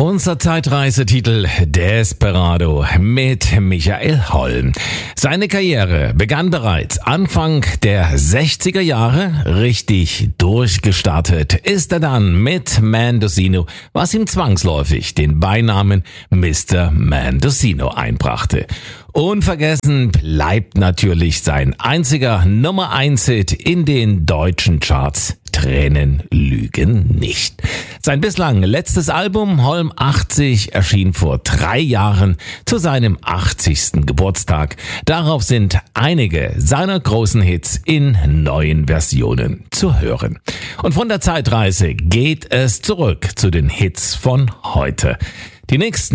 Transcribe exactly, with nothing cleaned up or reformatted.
Unser Zeitreisetitel Desperado mit Michael Holm. Seine Karriere begann bereits Anfang der sechziger Jahre. Richtig durchgestartet ist er dann mit Mendocino, was ihm zwangsläufig den Beinamen Mister Mendocino einbrachte. Unvergessen bleibt natürlich sein einziger Nummer eins Hit in den deutschen Charts. Tränen lügen nicht. Sein bislang letztes Album Holm achtzig erschien vor drei Jahren zu seinem achtzigsten Geburtstag. Darauf sind einige seiner großen Hits in neuen Versionen zu hören. Und von der Zeitreise geht es zurück zu den Hits von heute. Die nächsten